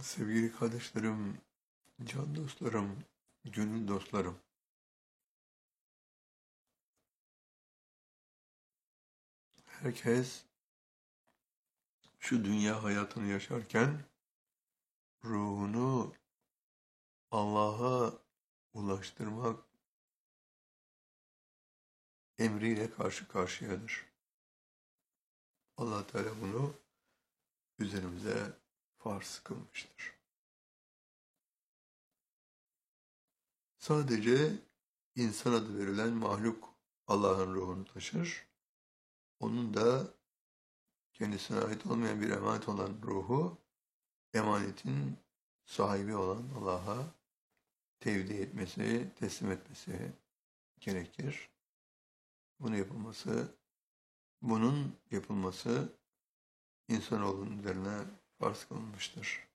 Sevgili kardeşlerim, can dostlarım, gönül dostlarım. Herkes şu dünya hayatını yaşarken ruhunu Allah'a ulaştırmak emriyle karşı karşıyadır. Allah Teala bunu üzerimize farz kılmıştır. Sadece insan adı verilen mahluk Allah'ın ruhunu taşır. Onun da kendisine ait olmayan bir emanet olan ruhu, emanetin sahibi olan Allah'a tevdi etmesi, teslim etmesi gerekir. Bunun yapılması insanoğlunun üzerine farz kılınmıştır.